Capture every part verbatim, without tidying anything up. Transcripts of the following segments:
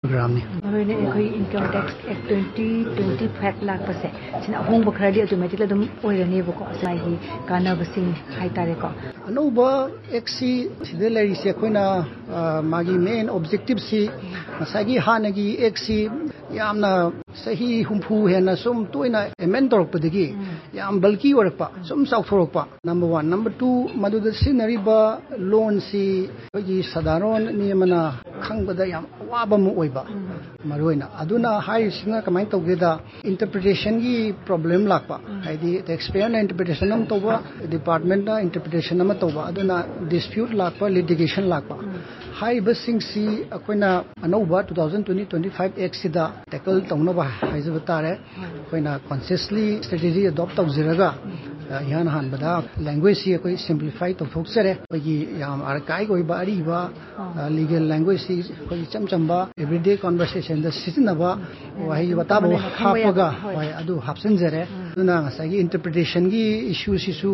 Programme ने मरोने एखोई income tax act twenty twenty five lakh पसे सिन अहोंग बखरादी automatically दम ओइरने बको साइगी कानाबसिंग हाइतारे को अनौबा एक्सी सिदे लेरिसे खोइना मागी मेन ऑब्जेक्टिव सी मसागी हानगी एक्सी यामना सही हुंफु हेना सुम तोइना एमेन तोरकपदगी याम बल्कि ओरकपा सुम साउथोरकपा number one number two मदुद सिनरिबा loan सी होगी साधारण नियमना खंगबदा याम वाबा मु ओइबा मरोइना अदुना हाई सिंगा कमाइ तौगेदा इंटरप्रिटेशन की प्रॉब्लम लाकपा हाइदी टैक्सपेयर ना इंटरप्रिटेशन नम तौबा डिपार्टमेंट ना इंटरप्रिटेशन नम तौबा अदुना dispute Lakpa litigation Lakpa high busing सी अखोइना अनौबा twenty twenty-five एक्ट सिदा टैकल तौनबा हाइजब तारे अखोइना कॉन्शियसली स्ट्रेटजी अडॉप्ट तौजरगा यान हानबदा लैंग्वेज सी कोई सिंप्लीफाई तौथोक्सरे कोई याम archaic ओइबा Ariba legal language C कोई चमचंबा एवरीडे कन्वर्सेशन द सिजनबा वही बताबो हापगा होय अदु हापसनजरे दुना ngसागी इंटरप्रिटेशन की इशू सिसु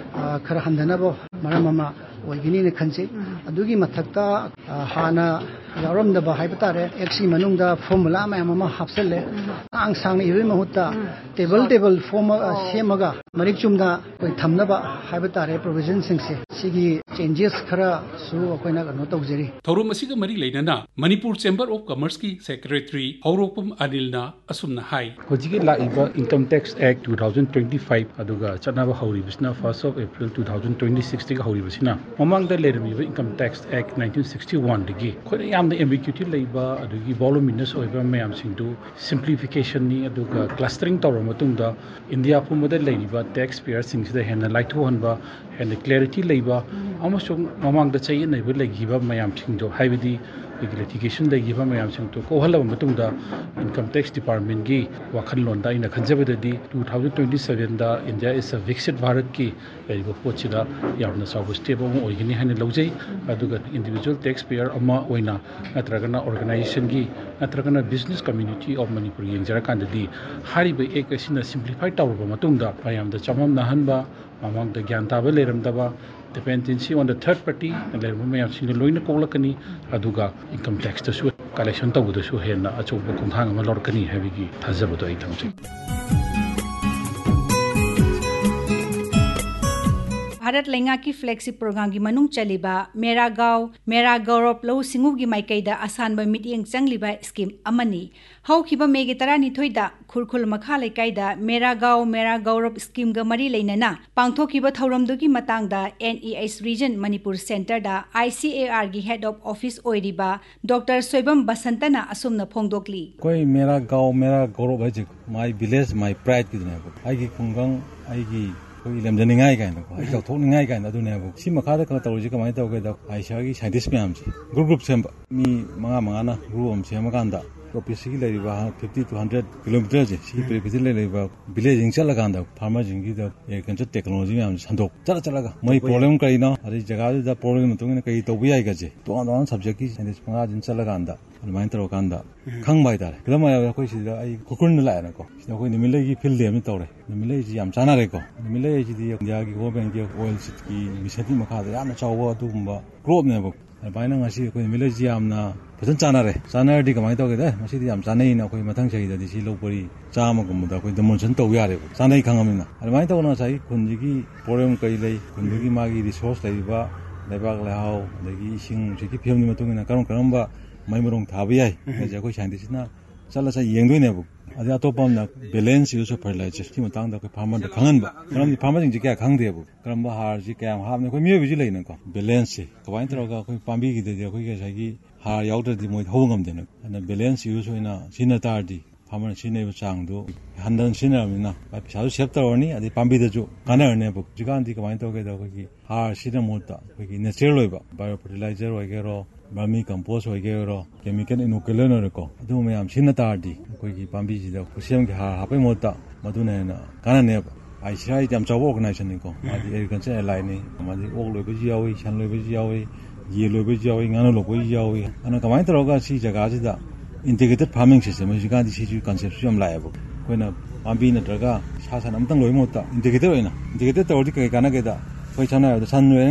खर हंदनबो मरममा ओइगिनी ने खनसे अदुगी मथक्ता हाना यावरमदबा हाइबतारे एक्सी मनुंगदा फॉर्मूला मयम अमा हापसले आंग सांग इवे महुता टेबल टेबल फॉर्म सेमगा मरिक चुमदा कोई थमनबा हाइबतारे प्रोविजन सिंगसे सिगी चेंजेस खरा सु अकोइना गनो तौजरी थौरम असिगा मरी लेनना मणिपुर चेंबर ऑफ कॉमर्स की secretary हौरोपम अनिलना असुमना high होजिगी Laiba income tax act twenty twenty-five अदुगा चनाबा हौरिबिसना first of April twenty twenty-six तिगा हौरिबिसना ममांगदा लेरमिबा income tax act nineteen sixty-one दिगी खोने यामना एम्बिग्यूटी लेबा अदुगी वॉल्यूमिनस ओइबा मयाम सिंगदु सिंप्लिफिकेशन नि अदुगा क्लस्टरिंग तौर मतुंगदा इंडिया पुमदा लेरिबा टैक्स पेयर सिंगसिदा हेना लाइथोहनबा हेना क्लैरिटी लेबा अमसुंग ममांगदा चाइनैबा लेगिबा मयाम सिंगदो हाइबदी लिटिगेशन लेगिबा मयाम सिंगदो कोहलबा मतुंगदा इनकम टैक्स डिपार्टमेंट की वाखनलोंदा इन खंजबददी twenty twenty-seven दा India is a विकसित भारत की लेरिबा पोचिदा यामना साउ स्टेप अमो ओइगनी हाने लौजै अदुगा इंडिविजुअल टैक्स पेयर अमा ओइना नत्रगना ऑर्गेनाइजेशन की नत्रगना बिजनेस कम्युनिटी ऑफ मणिपुर यंगजरकांददी हारिबा एक असिना सिंप्लीफाई तौरबा मतुंगदा मयामदा चमम नहनबा ममांगदा ज्ञान ताबा लेरमदबा dependency on the third party लेरम मयाम Singh लोइना कोलकनी अदुगा income tax तसु कलेक्शन तौबदसु हेना अचौबा खुंथांग अमा लौरकनी हाबिगी थाजबदो आई थमसि भारत लेंगा की फ्लैगशिप प्रोग्राम की मनुंग चलीबा मेरा गांव मेरा गौरव लौ सिंगु की माइकैदा आसानबा मिटियंग चंगलिबा स्कीम अमनी हौखिबा मेगे तरानिथोइदा खुरखुल मखा लेकाइदा मेरा गांव मेरा गौरव स्कीम ग मरी लेनना पांगथोखिबा थौरमदुगी मतंगदा N E H reason Manipur centre दा I C A R की head of office ओइरिबा doctor Soibam बसंतना असुमना फोंगदोकली कोई मेरा गांव मेरा गौरव है माय विलेज माय प्राइड की आइगी खुंगंग आइगी कोई लेमजनिंगाई काइन को आई चौथोनिंगाई काइन अदुनेबु सि मखादा क तौरजि कमाय तौगेदा आइशागी साइंटिस्ट म्याम से ग्रुप ग्रुप सेम मी मंगा मंगाना ग्रुप अम सेम कांदा ऑफिस की लेरिबा fifty to one hundred kilometre जे सि प्रेपिति लेरिबा village Jing चलगांदा farmer जिंगी the agriculture technology ma'am संदोक चला चलागा मई प्रॉब्लम करिनो अरे जगह द प्रॉब्लम तुंगने कई तौबि आइ गजे तो अन सब्जेक्ट की साइंटिस्ट मंगा जिन चलगांदा अलमाइन तौरकांदा खंगबाय तारे कदम आया कोई सिदा आई कुकुन लायना को सिदा कोई निमिले की फील्ड देम तौरे निमिले जी याम चाना रे को निमिले जी दी इंडिया की गवर्नमेंट की ऑयल सिट की मिसति मखादा याम चावो अदुगुंबा ग्रोप नेबो अलमाइन ngasi कोई निमिले जी यामना फजन चाना रे चाना दी कमाय तौगेदा मसी दी याम चानै ना कोई मथंग सही दी सि लोपरी चामा गुमदा कोई डेमोन्स्ट्रेशन तौ यारे चानै खंगमिना अलमाइन तौना साइ खुनजी की प्रॉब्लम कई लै खुनजी मागी रिसोर्स लैबा लेबाग लेहाव दगी इसिंग सिकी फिल्मनि मतुंगिना करम करमबा मैमरong थाबा याय जे कोई साइंटिस्टना चला सा येंगदोइनेबु अदि अतोपमना बैलेंस यूज ऑफ फर्टिलाइजर्स की मतंगदा कोई फार्मर द खंगनबा करम फार्मर जिं क्या खंगदेबु करमबा हार जी क्या हाबने कोई मियो बिजि लेना को बैलेंस से कबाइन तरगा कोई पांबी की दे कोई के सागी हार यावददि मोय होगमदेना अन बैलेंस यूज होइना सिना तारदि फार्मर सिनेबु चांगदो हंदन सिनामिना पैसादु सेव तौरनी अदि पांबीदजु कानरनेबु जिगांदि कबाइन तौगेदा कोई हार सिना मोता कोई natural होइबा bio fertiliser होइगेरो vermi compost होइगेरो chemical इनोकुलर नरको अदु मयाम सिना तारदि कोई पांबी जिदा खुसियम के हार हापै मोता मदुनेना काननेब आइसिआई जाम चाव ऑर्गेनाइजेशन निको आदि एग्रीकल्चर एलाइनी मादि ओक लोइबजि यावि सान लोइबजि यावि ये लोइबजि यावि गानो लोइबजि यावि अना कमाइन तरगा सि जगह जिदा इंटीग्रेटेड फार्मिंग सिस्टम जिगांदि सिजु कांसेप्ट यम लायबो कोइना पांबी नत्रगा सासान अमतंग लोइ मोता इंटीग्रेटेड होइना इंटीग्रेटेड तौरदि कै काना गेदा कोई साना सान रेन कलो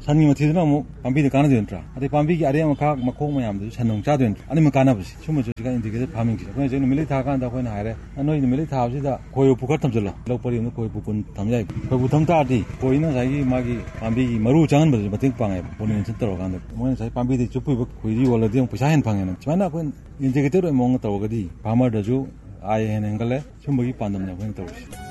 sangi mati na mo pambi de kana den tra ade pambi ki area ma kha ma khong ma yam du sanong cha den ani ma kana basi sum jo ga indicated farming ki ko je no mili tha kan da ko na hare anoi no mili tha si da ko yo pukat tham jala lo pari no ko pukun tham jai ko bu tham ta di ko ina sai gi ma gi pambi gi maru changan ba ba ting pangai ponin chen tor kan da mo sai pambi de chupu ba ko ri wala de pisa hen pangai na chana ko indicated mo ng taw ga di farmer da ju ai hen engale sum gi pandam na ko taw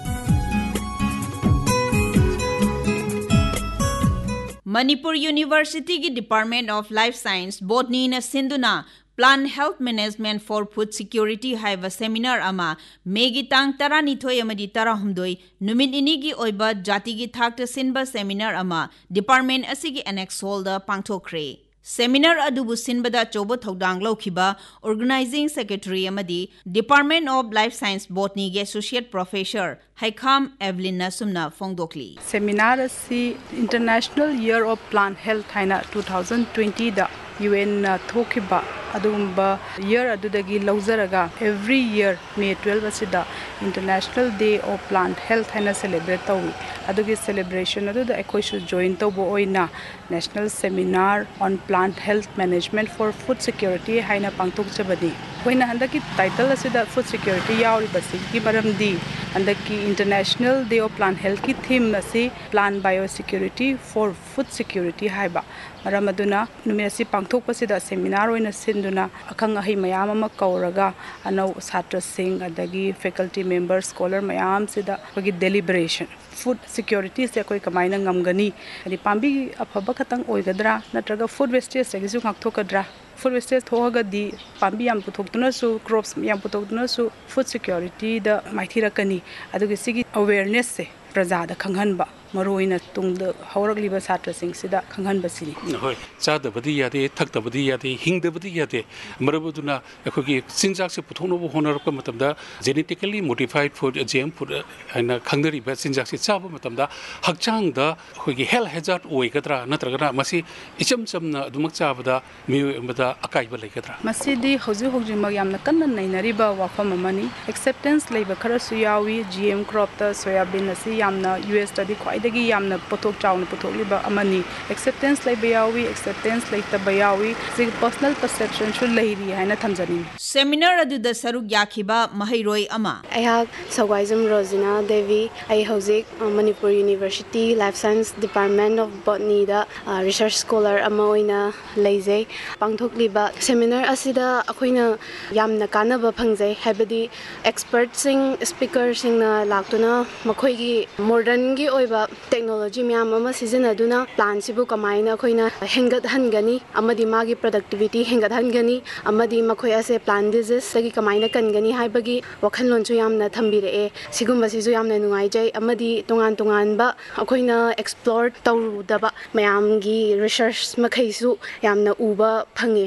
Manipur University की Department of Life Science Botany na Sinduna Plant Health Management for Food Security haiba seminar ama megi tang tarani thoi amadi tarahumdoi numit ini gi oiba jati gi thakta sinba seminar ama department asigi annex hall da pangthokre Seminar adubu sinbada chobo thodang lokhiba Organizing Secretary amadi Department of Life Science Botany ge Associate Professor Haikam Evelyn Nasumna Fongdokli Seminar asi International Year of Plant Health haina twenty twenty da U N thokiba adumba year adudagi lauzaraga every year May twelfth asida International Day of Plant Health haina celebrate tawi adugi celebration adu da ekoi shu join tobo oina National Seminar on Plant Health Management for Food Security haina pangtok chabadi hoina handaki title asida Food Security yauri basi ki maramdi handaki International Day of Plant Health ki theme asi Plant Biosecurity for Food Security haiba maramaduna numesi pangthok pasida seminar oina sinduna akhang ahi mayam ama kauraga anau satra sing adagi faculty members scholar mayam sida kogi deliberation food security se koi kamaina ngamgani ani pambi afaba khatang oigadra natraga food wastage se gisu ngakthokadra food wastage thoga di pambi yam puthokduna su crops yam puthokduna su food security da maithirakani adugi sigi awareness se prajada khanghanba maroina tungda hauragliba satra sing sida khanghanba sini hoi chada badi yade thakta badi yade hingda badi yade marabuduna ekhogi sinjak se puthonu bo honar ka matamda genetically modified food G M food ana khangdari ba sinjak se chaba matamda hakchang da khogi health hazard oi gadra natraga masi icham chamna adumak chabada mi amada akai ba laikadra masidi hoji hoji mag yamna kanna nainari ba wafam amani acceptance leiba khara su yawi G M crop ta soybean asi yamna U S study khwai dagi yamna potok chawna potok liba amani acceptance leiba yawi acceptance leita ba yawi sig personal perception shu leiri haina thamjani seminar adu da saruk yakhiba mahairoi ama aya Sawgaizam Rosina Devi ai hojik Manipur University Life Science Department of Botany da research scholar ama oina leijai pangthok liba seminar asida akoina yamna kanaba phangjai habadi expert sing speaker sing na laktuna makhoi gi modern gi oiba technology myam ama sizinaduna plan sibu kamaina khoina hengat hangani amadi magi productivity hengat hangani amadi makhoi ase plant disease sagi kamaina kangani haibagi wakhanlon chu yamna thambire e sigumba sizu yamna nungai jai amadi tongan tongan ba akhoina explore tawrudaba mayam gi research makhai su yamna uba phange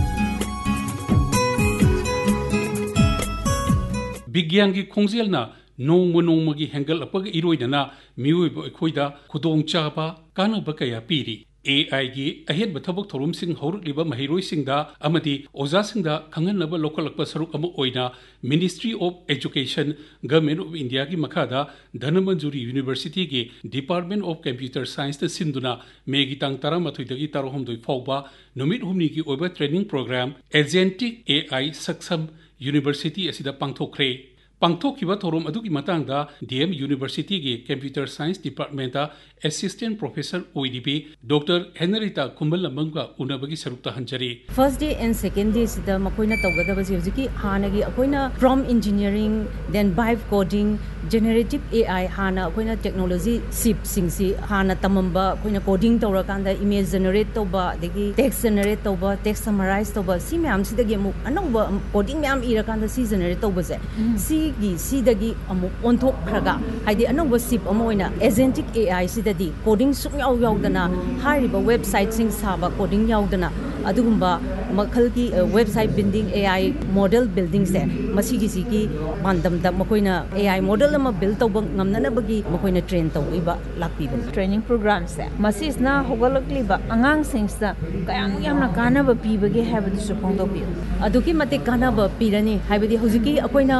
Bigyan gi khongjelna nongmo nongmo gi hengal apag iroidana mioi khoida khudong chaba kana bakaya piri A I gi ahet bathabok thorum sing horuk liba mahiroi singda amati oza singda khangan naba local akpa saruk ama oina Ministry of Education Government of India gi makhada Dhanamanjuri University gi Department of Computer Science ta sinduna megi tang taramathoi dagi tarohom doi fawba numit humni gi oiba training program Agentic A I Saksam University asida pangthokre Pangthokhiba thorom adugi matangda D M University gi Computer Science Department da Assistant Professor O E D P Doctor Henrietta Kumbalamanga unabagi sarukta hanjari First day and second day sida makoina tawgada basi hojiki hanagi akoina prompt engineering then vibe coding generative A I hana akoina technology sip singsi hana tamamba akoina coding tawra kanda image generate tawba degi text generate tawba text summarize tawba si myam sidagi amu anawba coding myam ira kanda si generate tawba se si gi sidagi amu onthok khraga haidi anawba sip amu oina agentic A I sidadi coding suk yaw yawdana hariba website sing saba coding yawdana adugumba makhal ki website building A I model building se masigi sigi mandam da makoina A I model ama build tawba ngamnana bagi makoina train tawiba lakpiba training program se masisna hogalakli ba angang singsta kayam yamna kana ba pibage habadu su pongdo bi aduki mate kana ba pirani haibadi hojiki akoina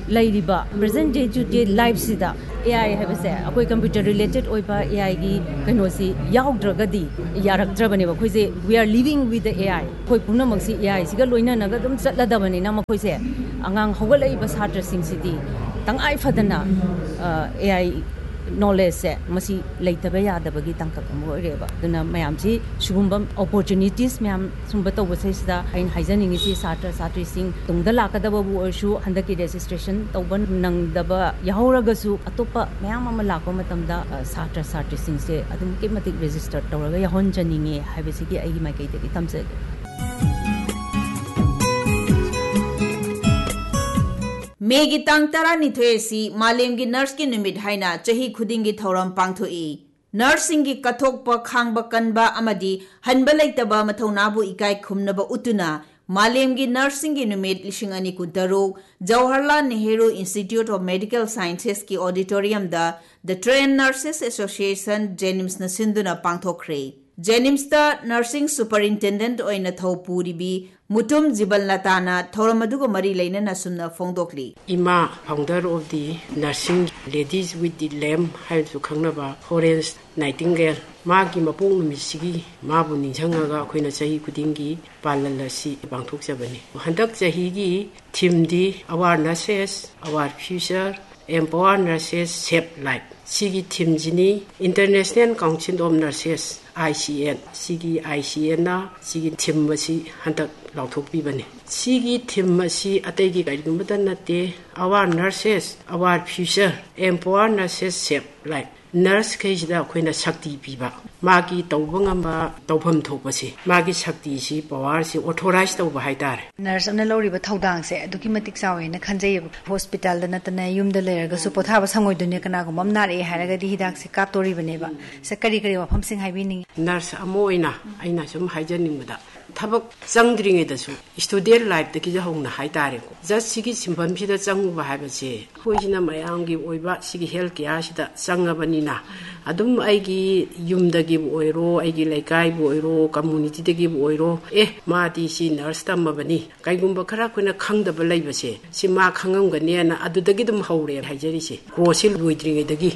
ꯂꯩꯔꯤꯕ present day to day life sida A I habase akoi computer related oiba A I gi kainosi yaudragadi yarakdrabane ba khoi se we are living with the A I khoi punamak si A I siga loina naga dum chatladabani na makhoi se angang hogalai ba satra sing sidi tangai fadana A I knowledge se masi leitaba yadabagi tangkak mo reba duna mayam si sugumba opportunities mayam sumba to bose sida ain haijaning si satra satri sing tungda lakadaba bu orsu handaki registration toban nangdaba yahoraga su atopa mayam ama lakwa matamda satra satri sing se adum ke matik register tawraga yahon janinge haibesi ki aigi mai kai de tamse Maggi तांग तरा निथोएसी मालेमगी nurse की निमित हाइना चही खुदिंगी थौरम पांगथोई nursing की कथोकप खांगब कनबा अमदी हनब लैतबा मथौनाबु इकाई खुमनब उतुना मालेमगी nursing की निमित लिशिंग अनि कुतरुक Jawaharlal Nehru institute of medical sciences की auditorium दा the train nurses association जेनिम्स न सिंधुना पांगथोखरे जेनिम्स दा नर्सिंग सुपरिंटेंडेंट ओइना थौ पूरीबी मुतुम जिबल लताना थौरमदुगो मरी लेना सुमना फोंदोकली इमा founder of the nursing ladies with the lamp हाइसु खंगनबा Florence Nightingale मागी मपोंग नुमिसिगी माबु निंझंगागा अखोइना चही खुदिंगी पाललसी पांगथोकजबनी हंदक चहीगी थीमदी अवार nurses अवार future empower nurses save life सिगी थीमजिनी international council of nurses I C N सिगी I C N ना सिगी theme Masih हंतक लाउथोकपीबनी सिगी theme Masih अतैगी गाइगुमबदा नते our nurses our future empower nurses save life nurse केजिदा अखोइना शक्ति पीबा मागी तौबंगमा तौफम थोकबसी मागी शक्ति सि power सि ऑथोराइज तौबा हाइतार nurse अमना लौरिबा थौदांग से अदुकी मतिक चावेना खंजैब हॉस्पिटल दा नतना युमदा लेरगा सु पोथाबा संगोइदुने कनागुम ममनारे हारगादी हिदाक से कापतोरिबनेबा से करी करी वफम सिंग हाइबिनी नर्स अमोइना आइना सुम हाइजनिंगबदा थबक चंगद्रिङेदसु स्टूडेंट लाइफ दकी जहौना हाइतारेको जस्ट सिगी सिम्पम सिदा चंगुबा हाइबसे खोइसिना मयांगी ओइबा सिगी हेल्थ केयर सिदा चंगबनिना अदुम आइगी युमदगी ओइरो आइगी लेकाई ओइरो कम्युनिटी दगी ओइरो ए मादी सि नर्स तमबनी काइगुम्बा खरा खोइना खंगदब लैबसे सिमा खंगमगनेना अदुदगी दुम हौरे हाइजरिसे क्रोसिल लोइद्रिङेदगी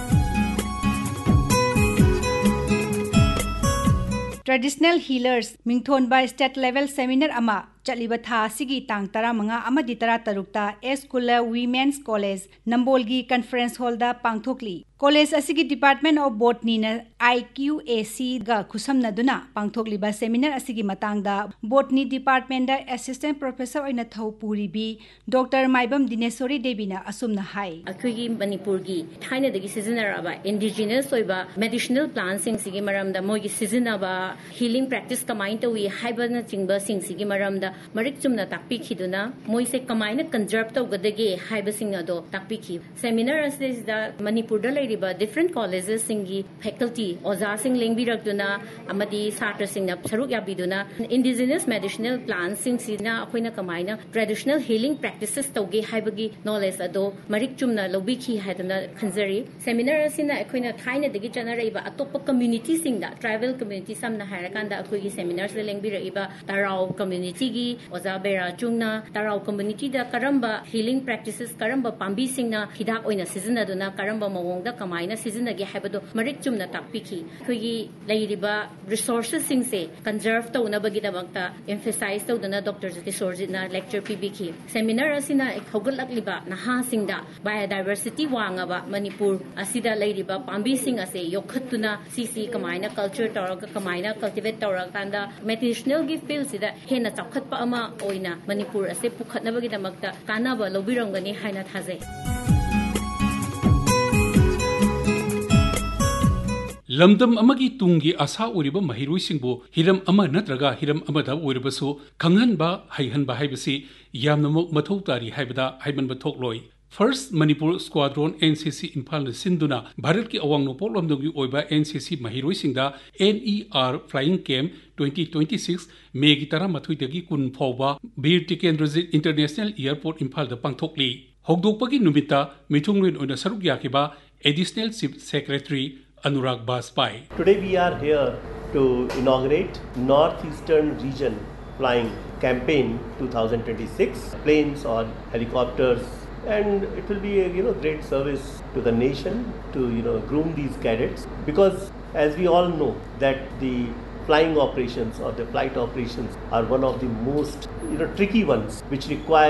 Traditional Healers Mingthon by State Level Seminar Ama Chaliba Tha Sigi Tang Tara Manga Amadi Tara Tarukta Escuela Women's College Nambolgi Conference Hall da Pangthokli College Asigi Department of Botany na I Q A C ga khusam naduna Pangthokli ba seminar asigi matang da Botany Department da Assistant Professor oina thau puri bi Doctor Maibam Dinesori Devi na asumna hai Akhugi Manipur gi thaina dagi seasoner aba indigenous oiba medicinal plants sing sigi maram da mogi season aba healing practice kamain to wi haibana chingba sing sigi maram da marik chumna takpi khiduna moi se kamaina conserve to gadage haiba sing ado takpi khi seminar as da Manipur da different colleges singi faculty oza sing lengbi rakduna amadi satra singna saruk yabiduna indigenous medicinal plants sing sina akoina kamaina traditional healing practices tawge haibagi knowledge ado marik chumna lobi khi haidana khanjari seminar asina akoina thaina dagi chana raiba atop community singda tribal community samna harakanda akoigi seminars le lengbi raiba tarau community gi oza bera chungna tarau community da karamba healing practices karamba pambi singna hidak oina season aduna karamba mawongda kamaina season agi haibado marik chumna takpiki khogi lairiba resources sing se conserve to na bagi dabakta emphasize to dana Doctor Jati Sorjit na lecture pbk seminar asina hogalak liba naha singda biodiversity wangaba Manipur asida lairiba pambi sing ase yokhatuna cc kamaina culture tawraga kamaina cultivate tawraga kanda medicinal gi field sida hena chakhatpa ama oina Manipur ase pukhatna bagi dabakta kanaba lobirangani haina thajai लमदम अमगी Tungi Asha ओरिबा महिरोइसिंगबो Hiram अमा नत्रगा Hiram अमदा ओरिबसु खंगहनबा हाइहनबा हाइबसी यामनमक मथौ तारी हाइबदा हाइमनबा थोकलोय first Manipur squadron N C C Imphal सिंधुना Bharat की अवांग नोपोक लमदंगी ओइबा N C C महिरोइसिंगदा N E R flying camp twenty twenty-six Maggi तरा मथुइदगी कुन फौबा बीर टिकेंद्रजित international airport Imphal the पांगथोकली होगदोकपगी नुमिता मिथुंगलुन ओना सरुक याकिबा additional chief secretary Anurag Baspai. Today we are here to inaugurate Northeastern Region Flying Campaign twenty twenty-six. Planes or helicopters and it will be a you know great service to the nation to you know groom these cadets, because as we all know that the flying operations or the flight operations are one of the most you know tricky ones which require